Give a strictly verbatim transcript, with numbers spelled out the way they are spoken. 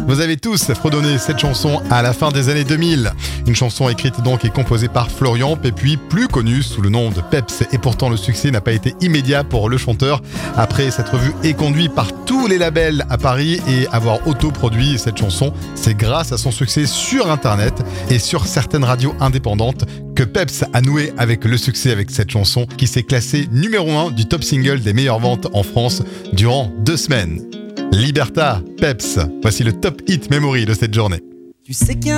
Vous avez tous fredonné cette chanson à la fin des années deux mille. Une chanson écrite donc et composée par Florian Pépuis, plus connu sous le nom de Peps. Et pourtant le succès n'a pas été immédiat pour le chanteur. Après s'être vu éconduit par tous les labels à Paris et avoir autoproduit cette chanson, c'est grâce à son succès sur internet et sur certaines radios indépendantes que Peps a noué avec le succès avec cette chanson qui s'est classée numéro un du top single des meilleures ventes en France durant deux semaines. Liberta, Peps, voici le top hit memory de cette journée. Tu sais qu'il y a